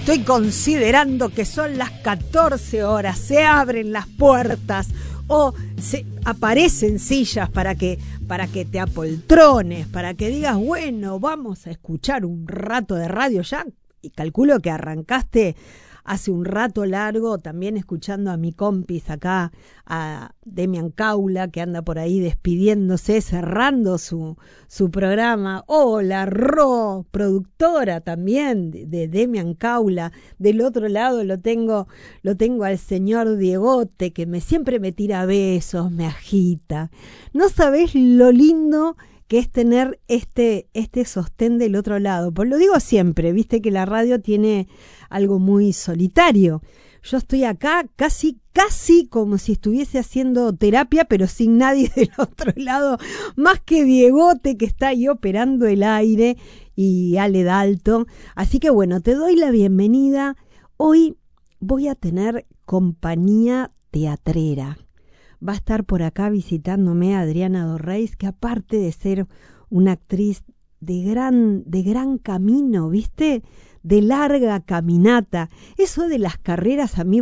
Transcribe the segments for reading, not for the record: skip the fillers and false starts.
Estoy considerando que son las 14 horas, se abren las puertas o se aparecen sillas para que te apoltrones, para que digas, bueno, vamos a escuchar un rato de radio ya. Y calculo que arrancaste hace un rato largo también escuchando a mi compis acá, a Demian Caula, que anda por ahí despidiéndose, cerrando su programa. Hola, Ro, productora también de Demian Caula. Del otro lado lo tengo al señor Diegote, que siempre me tira besos, me agita. No sabés lo lindo que es tener este sostén del otro lado. Pues lo digo siempre, viste que la radio tiene algo muy solitario. Yo estoy acá casi como si estuviese haciendo terapia, pero sin nadie del otro lado, más que Diegote, que está ahí operando el aire, y Ale Dalton. Así que bueno, te doy la bienvenida. Hoy voy a tener compañía teatrera. Va a estar por acá visitándome Adriana Dorreis, que aparte de ser una actriz de gran camino, ¿viste? De larga caminata. Eso de las carreras a mí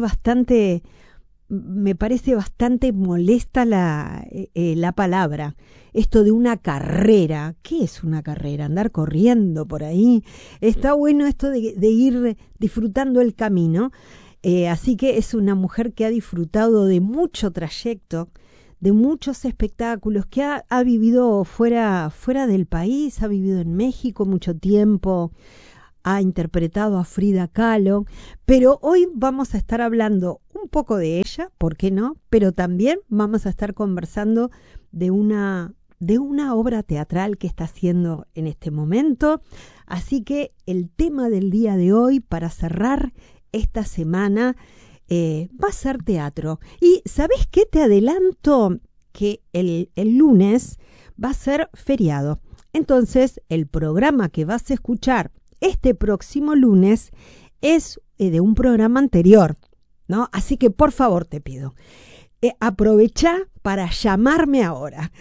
me parece bastante molesta la palabra. Esto de una carrera. ¿Qué es una carrera? Andar corriendo por ahí. Está bueno esto de ir disfrutando el camino. Así que es una mujer que ha disfrutado de mucho trayecto, de muchos espectáculos, que ha vivido fuera del país, ha vivido en México mucho tiempo, ha interpretado a Frida Kahlo, pero hoy vamos a estar hablando un poco de ella, ¿por qué no? Pero también vamos a estar conversando de una obra teatral que está haciendo en este momento. Así que el tema del día de hoy, para cerrar esta semana, va a ser teatro. Y ¿sabés qué? Te adelanto que el lunes va a ser feriado. Entonces, el programa que vas a escuchar este próximo lunes es de un programa anterior, ¿no? Así que, por favor, te pido, aprovecha para llamarme ahora.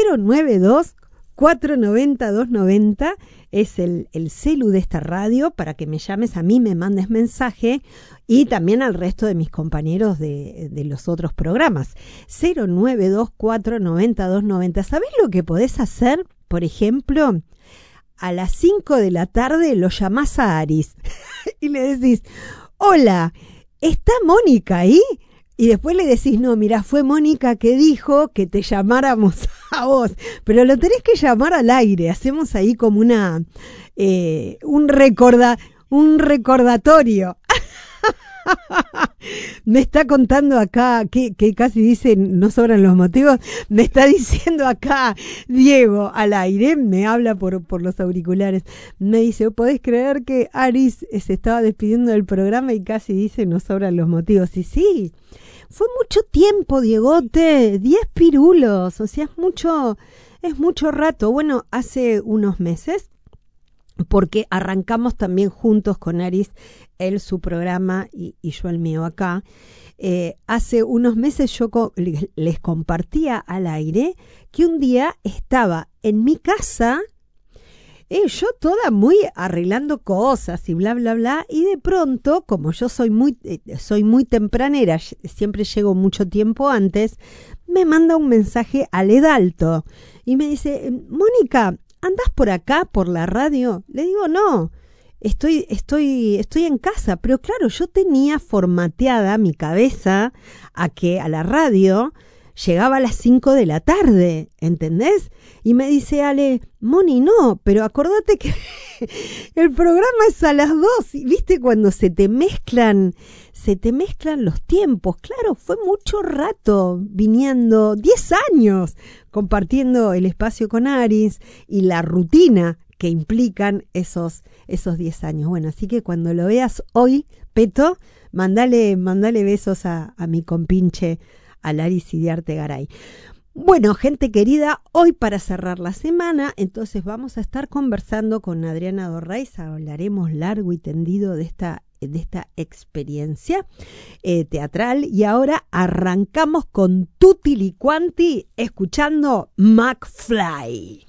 092-490-290 es el celu de esta radio, para que me llames a mí, me mandes mensaje, y también al resto de mis compañeros de los otros programas. 092-490-290. ¿Sabés lo que podés hacer? Por ejemplo, a las 5 de la tarde lo llamás a Aris y le decís, hola, ¿está Mónica ahí? Y después le decís, no, mira, fue Mónica que dijo que te llamáramos a vos, pero lo tenés que llamar al aire. Hacemos ahí como un recordatorio. Me está contando acá, que casi dice, no sobran los motivos, me está diciendo acá Diego al aire, me habla por los auriculares, me dice, ¿podés creer que Aris se estaba despidiendo del programa y casi dice, no sobran los motivos? Y sí, fue mucho tiempo, Diegote, 10 pirulos, o sea, es mucho rato. Bueno, hace unos meses, porque arrancamos también juntos con Aris, él su programa y yo el mío acá. Hace unos meses yo les compartía al aire que un día estaba en mi casa, yo toda muy arreglando cosas y bla, bla, bla, y de pronto, como yo soy muy tempranera, siempre llego mucho tiempo antes, me manda un mensaje Ale Dalton y me dice, Mónica, ¿andás por acá, por la radio? Le digo, no, estoy en casa. Pero claro, yo tenía formateada mi cabeza a que a la radio llegaba a las 5 de la tarde, ¿entendés? Y me dice Ale, Moni, no, pero acordate que el programa es a las 2. ¿Viste cuando se te mezclan los tiempos? Claro, fue mucho rato viniendo, 10 años compartiendo el espacio con Aris y la rutina que implican esos 10 años. Bueno, así que cuando lo veas hoy, Peto, mandale besos a mi compinche, a Aris Idiarte Garay. Bueno, gente querida, hoy para cerrar la semana, entonces vamos a estar conversando con Adriana Dorreis, hablaremos largo y tendido de esta experiencia teatral, y ahora arrancamos con Tutti Quanti escuchando McFly.